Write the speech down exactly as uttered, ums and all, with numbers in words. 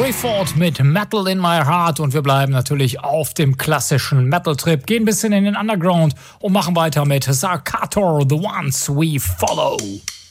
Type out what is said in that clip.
Clifford mit Metal in My Heart und wir bleiben natürlich auf dem klassischen Metal-Trip, gehen ein bisschen in den Underground und machen weiter mit Sarkator, The Ones We Follow.